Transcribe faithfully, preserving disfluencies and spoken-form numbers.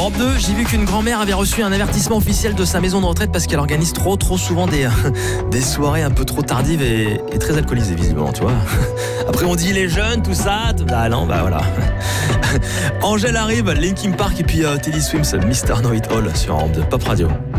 Europe deux, j'ai vu qu'une grand-mère avait reçu un avertissement officiel de sa maison de retraite parce qu'elle organise trop trop souvent des, des soirées un peu trop tardives et, et très alcoolisées visiblement, tu vois. Après on dit les jeunes, tout ça, ah non, bah voilà. Angèle arrive, Linkin Park et puis euh, Teddy Swims, mister Know It All sur Europe deux Pop Radio.